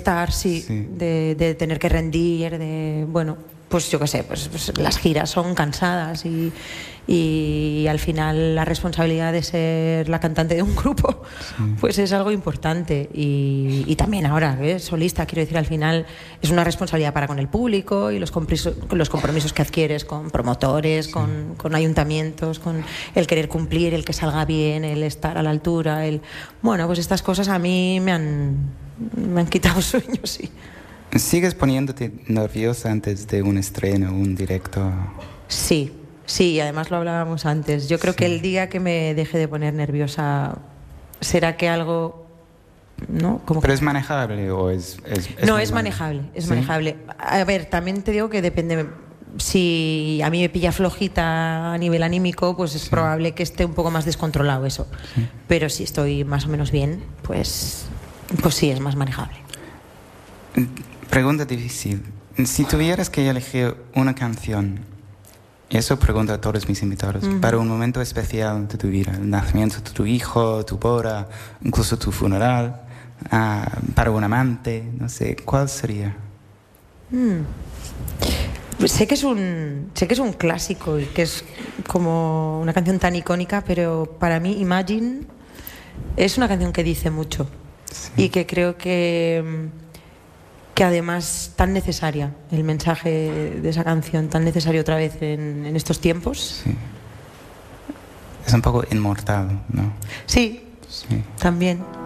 estar, sí. De tener que rendir, bueno, pues yo qué sé, pues las giras son cansadas y al final la responsabilidad de ser la cantante de un grupo pues es algo importante y también ahora, solista, quiero decir, al final es una responsabilidad para con el público y los compromisos que adquieres con promotores, con ayuntamientos, con el querer cumplir, el que salga bien, el estar a la altura, bueno, pues estas cosas a mí me han quitado sueños, sí. ¿Sigues poniéndote nerviosa antes de un estreno, un directo? Sí, además lo hablábamos antes. Yo creo que el día que me deje de poner nerviosa será que algo, ¿no? ¿Pero es manejable o es no, es manejable, manejable. A ver, también te digo que depende. Si a mí me pilla flojita a nivel anímico, pues es probable que esté un poco más descontrolado eso. Pero si estoy más o menos bien, pues sí, es más manejable. Pregunta difícil. Si tuvieras que elegir una canción, eso pregunto a todos mis invitados, para un momento especial de tu vida, el nacimiento de tu hijo, tu boda, incluso tu funeral, para un amante, no sé, ¿cuál sería? Sé que es un clásico y que es como una canción tan icónica, pero para mí Imagine es una canción que dice mucho y que creo que además tan necesaria, el mensaje de esa canción, tan necesario otra vez en estos tiempos. Sí. Es un poco inmortal, ¿no? Sí. También.